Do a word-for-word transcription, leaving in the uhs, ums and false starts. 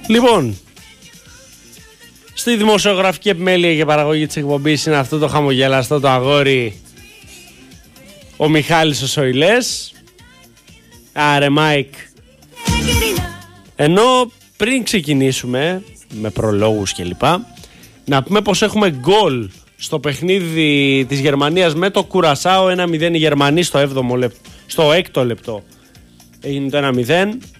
Λοιπόν, στη δημοσιογραφική επιμέλεια και παραγωγή της εκπομπής είναι αυτό το χαμογελαστό το αγόρι, ο Μιχάλης ο Σοηλές. Άρε Μάικ. Ενώ πριν ξεκινήσουμε με προλόγους κλπ, να πούμε πως έχουμε γκολ στο παιχνίδι της Γερμανίας με το Κουρασάο. Ένα μηδέν οι Γερμανοί στο έβδομο λεπτό, στο έκτο λεπτό έγινε το ένα μηδέν.